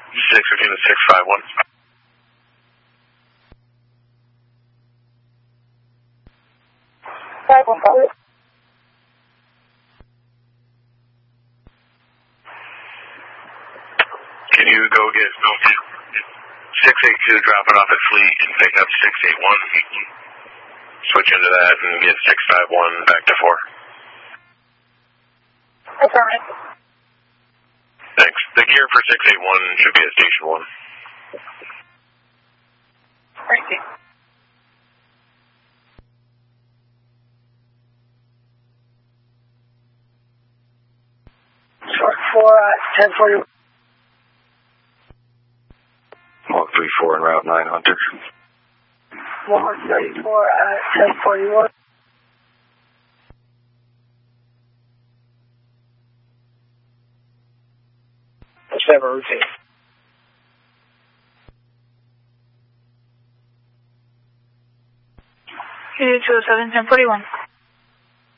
615 to 651. Can you go get 682 dropping off at Fleet and pick up 681? Switch into that and get 651 back to 4. Affirmative. Thanks. The gear for 681 should be at Station 1. Thank you. Short 4, 1040. Walk 34 and Route 9 Hunter. Walk 34, 1041. Let's have a routine. Two 207, 1041.